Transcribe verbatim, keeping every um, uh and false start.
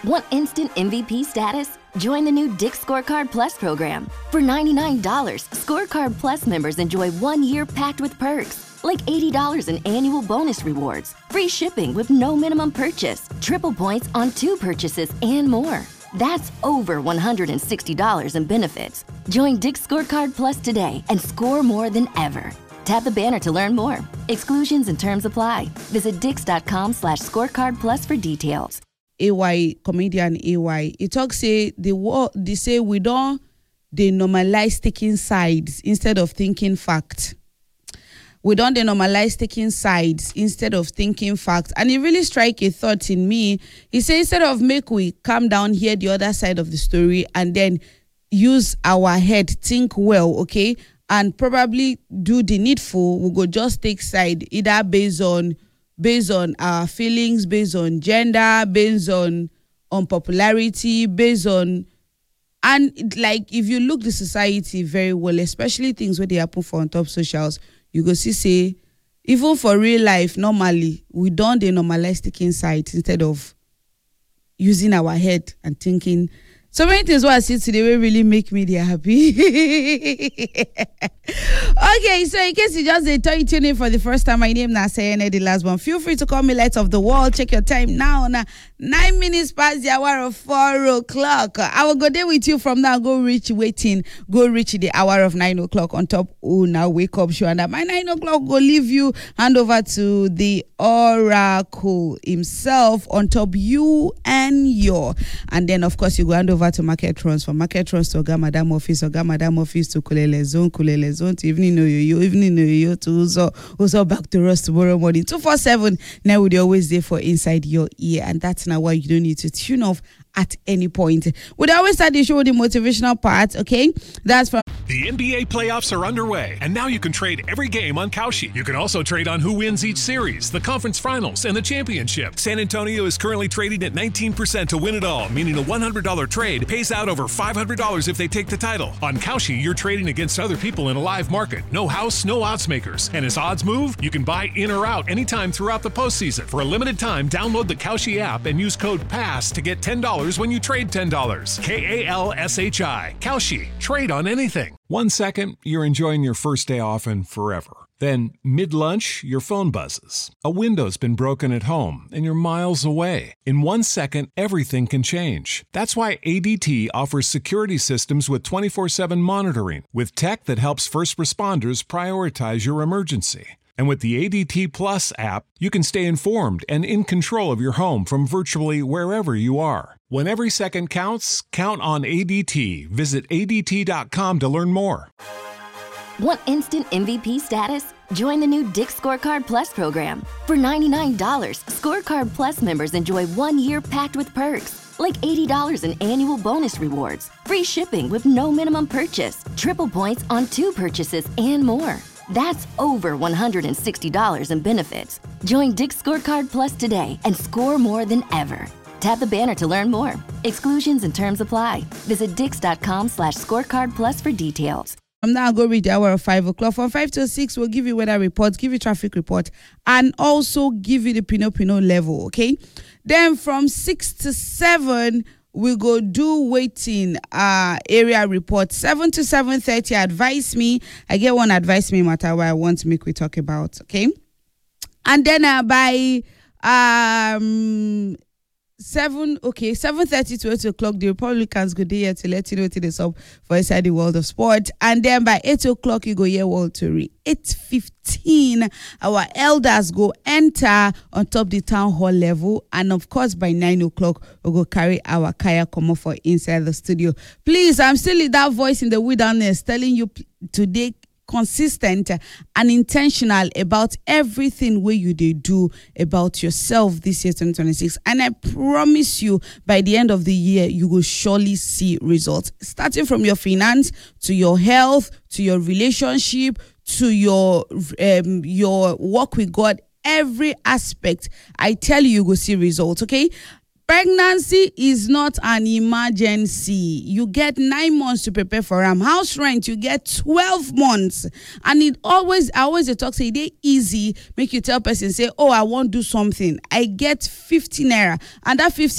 Want instant M V P status? Join the new Dick's Scorecard Plus program. For ninety-nine dollars, Scorecard Plus members enjoy one year packed with perks, like eighty dollars in annual bonus rewards, free shipping with no minimum purchase, triple points on two purchases, and more. That's over one hundred sixty dollars in benefits. Join Dick's Scorecard Plus today and score more than ever. Tap the banner to learn more. Exclusions and terms apply. Visit dix.com slash scorecard plus for details. A Y, comedian A Y, he talks say the war they say we don't they normalize taking sides instead of thinking fact. We don't they normalize taking sides instead of thinking facts. And it really strike a thought in me. He said instead of make we calm down, hear the other side of the story, and then use our head, think well, okay, and probably do the needful, we go just take side, either based on based on our feelings, based on gender, based on on popularity, based on, and like if you look the society very well, especially things where they happen for on top socials, you go see say even for real life normally we don't they normalize taking sides instead of using our head and thinking. So many things what I see today will really make me happy. Okay, so in case you just uh, tune in for the first time, my name is Sayene, the last one. Feel free to call me Lights of the World. Check your time now. Now nine minutes past the hour of four o'clock. I will go there with you from now. Go reach waiting. Go reach the hour of nine o'clock on top. Oh, now wake up show. And at my nine o'clock, go leave you. Hand over to the Oracle himself on top you and your. And then, of course, you go hand over to Market Runs, from Market Runs to Oga Madam Office, Oga Madam Office to Kulele Zone, Kulele Zone to Evening Oyoyo, Evening Oyoyo to Uzo, Uzo back to us tomorrow morning. two four seven, now we're always there for inside your ear, and that's now why you don't need to tune off at any point. We'd always start the show with the motivational part, okay? That's from the N B A playoffs are underway, and now you can trade every game on Kalshi. You can also trade on who wins each series, the conference finals, and the championship. San Antonio is currently trading at nineteen percent to win it all, meaning a one hundred dollars trade pays out over five hundred dollars if they take the title. On Kalshi, you're trading against other people in a live market. No house, no odds makers. And as odds move, you can buy in or out anytime throughout the postseason. For a limited time, download the Kalshi app and use code PASS to get ten dollars when you trade ten dollars. K A L S H I. Kalshi. Trade on anything. One second, you're enjoying your first day off and forever. Then, mid-lunch, your phone buzzes. A window's been broken at home, and you're miles away. In one second, everything can change. That's why A D T offers security systems with twenty-four seven monitoring, with tech that helps first responders prioritize your emergency. And with the A D T Plus app, you can stay informed and in control of your home from virtually wherever you are. When every second counts, count on A D T. Visit A D T dot com to learn more. Want instant M V P status? Join the new Dick's Scorecard Plus program. For ninety-nine dollars, Scorecard Plus members enjoy one year packed with perks, like eighty dollars in annual bonus rewards, free shipping with no minimum purchase, triple points on two purchases, and more. That's over one hundred sixty dollars in benefits. Join Dick's Scorecard Plus today and score more than ever. Tap the banner to learn more. Exclusions and terms apply. Visit dix.com slash scorecard plus for details. I'm now going to read the hour of five o'clock. From five to six, we'll give you weather reports, give you traffic report, and also give you the Pinot Pinot level, okay? Then from six to seven, we go do waiting uh area report. seven to seven thirty, advise me. I get one advise me matter where I want to make we talk about, okay? And then uh, by um seven okay seven thirty to eight o'clock, the Republicans go there to let you know what is up for inside the world of sport. And then by eight o'clock, you go hear World Tory. eight fifteen, our elders go enter on top the town hall level, and of course by nine o'clock we go carry our kaya come for inside the studio. Please, I'm still in that voice in the wilderness telling you today, consistent and intentional about everything where you they do about yourself this year twenty twenty-six, and I promise you by the end of the year you will surely see results, starting from your finance to your health to your relationship to your um your work with God. Every aspect, I tell you, you will see results. Okay. Pregnancy is not an emergency. You get nine months to prepare for them. House rent, you get twelve months. And it always, I always talk, say, they easy, make you tell person, say, oh, I want to do something. I get fifty naira. And that fifty